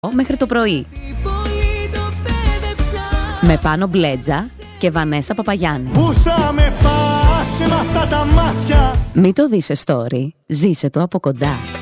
μέχρι το πρωί. Με Πάνο Μπλέτζα και Βανέσα Παπαγιάννη. Πού θα με πας με αυτά τα μάτια? Μην το δεις σε story, ζήσε το από κοντά.